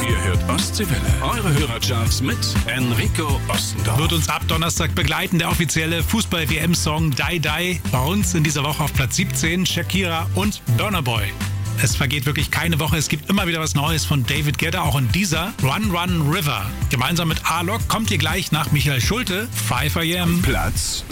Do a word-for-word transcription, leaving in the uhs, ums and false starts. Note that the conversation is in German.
Ihr hört Ostseewelle. Eure Hörercharts mit Enrico Ostendorf. Wird uns ab Donnerstag begleiten, der offizielle Fußball-W M-Song Die Die. Bei uns in dieser Woche auf Platz siebzehn Shakira und Burna Boy. Es vergeht wirklich keine Woche. Es gibt immer wieder was Neues von David Guetta, auch in dieser Run Run River. Gemeinsam mit A-Lok kommt ihr gleich nach Michael Schulte, five a m. Platz